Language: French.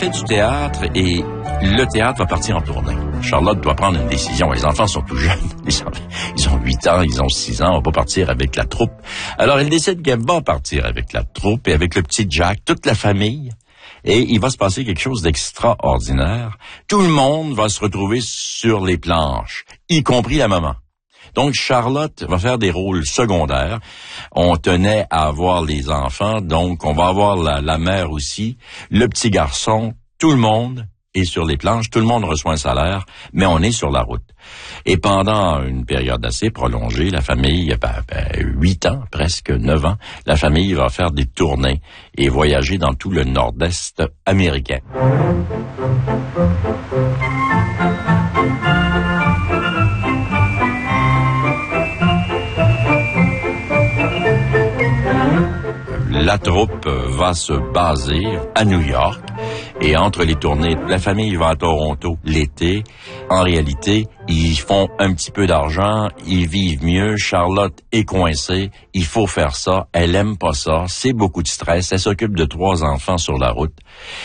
fait du théâtre et le théâtre va partir en tournée. Charlotte doit prendre une décision. Les enfants sont tout jeunes. Ils ont 8 ans, ils ont 6 ans. On va pas partir avec la troupe. Alors, elle décide qu'elle va partir avec la troupe et avec le petit Jack, toute la famille. Et il va se passer quelque chose d'extraordinaire. Tout le monde va se retrouver sur les planches, y compris la maman. Donc, Charlotte va faire des rôles secondaires. On tenait à avoir les enfants, donc on va avoir la mère aussi, le petit garçon, tout le monde est sur les planches, tout le monde reçoit un salaire, mais on est sur la route. Et pendant une période assez prolongée, la famille, 8 ans, presque 9 ans, la famille va faire des tournées et voyager dans tout le nord-est américain. La troupe va se baser à New York et entre les tournées, la famille va à Toronto l'été. En réalité, ils font un petit peu d'argent, ils vivent mieux. Charlotte est coincée, il faut faire ça, elle aime pas ça, c'est beaucoup de stress. Elle s'occupe de 3 enfants sur la route